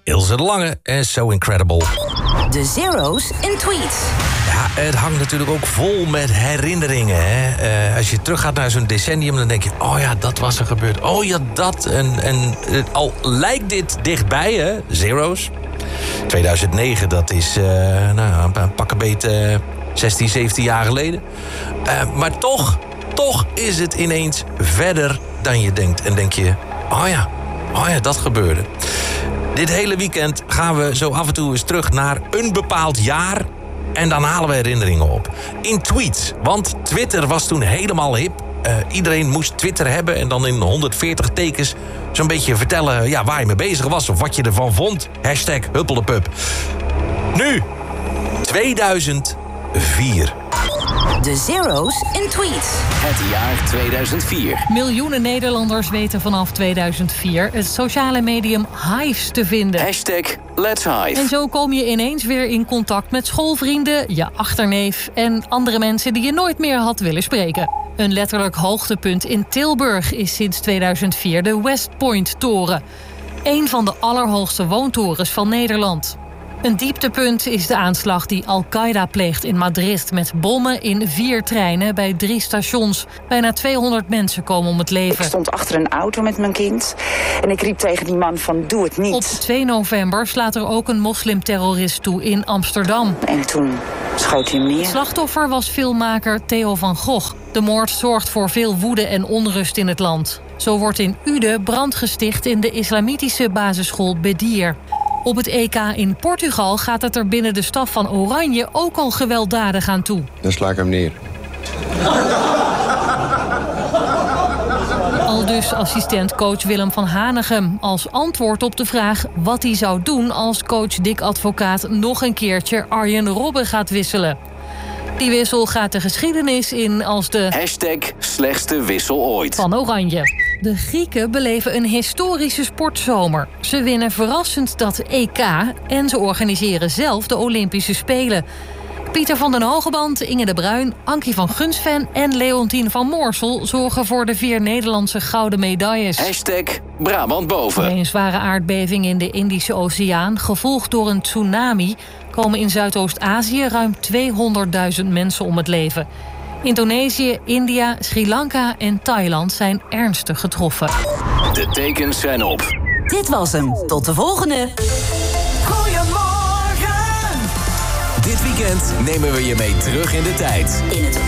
Ilse de Lange en So Incredible. De zeros in tweets. Ja, het hangt natuurlijk ook vol met herinneringen. Hè? Als je teruggaat naar zo'n decennium, dan denk je... oh ja, dat was er gebeurd. Oh ja, dat. En al lijkt dit dichtbij, hè? Zero's. 2009, dat is een pakkenbeet 16, 17 jaar geleden. Maar toch is het ineens verder dan je denkt. En denk je, oh ja, dat gebeurde. Dit hele weekend gaan we zo af en toe eens terug naar een bepaald jaar... en dan halen we herinneringen op. In tweets, want Twitter was toen helemaal hip. Iedereen moest Twitter hebben en dan in 140 tekens... zo'n beetje vertellen waar je mee bezig was of wat je ervan vond. #Huppeldepup. Nu, 2004. De zero's in tweets. Het jaar 2004. Miljoenen Nederlanders weten vanaf 2004 het sociale medium Hives te vinden. #Let's Hive. En zo kom je ineens weer in contact met schoolvrienden, je achterneef... en andere mensen die je nooit meer had willen spreken. Een letterlijk hoogtepunt in Tilburg is sinds 2004 de West Point-toren. Een van de allerhoogste woontorens van Nederland. Een dieptepunt is de aanslag die Al-Qaeda pleegt in Madrid... met bommen in 4 treinen bij 3 stations. Bijna 200 mensen komen om het leven. Ik stond achter een auto met mijn kind en ik riep tegen die man van doe het niet. Op 2 november slaat er ook een moslimterrorist toe in Amsterdam. En toen schoot hij hem neer. Het slachtoffer was filmmaker Theo van Gogh. De moord zorgt voor veel woede en onrust in het land. Zo wordt in Uden brand gesticht in de islamitische basisschool Bedir. Op het EK in Portugal gaat het er binnen de staf van Oranje ook al gewelddadig aan toe. Dan sla ik hem neer. Aldus assistent-coach Willem van Hanegem als antwoord op de vraag wat hij zou doen als coach Dick Advocaat nog een keertje Arjen Robben gaat wisselen. Die wissel gaat de geschiedenis in als de #slechtste wissel ooit. Van Oranje. De Grieken beleven een historische sportzomer. Ze winnen verrassend dat EK en ze organiseren zelf de Olympische Spelen. Pieter van den Hogeband, Inge de Bruin, Ankie van Gunsven en Leontien van Moorsel zorgen voor de 4 Nederlandse gouden medailles. #Brabant boven. Bij een zware aardbeving in de Indische Oceaan, gevolgd door een tsunami, komen in Zuidoost-Azië ruim 200.000 mensen om het leven. Indonesië, India, Sri Lanka en Thailand zijn ernstig getroffen. De tekens zijn op. Dit was hem. Tot de volgende. Dit weekend nemen we je mee terug in de tijd. In het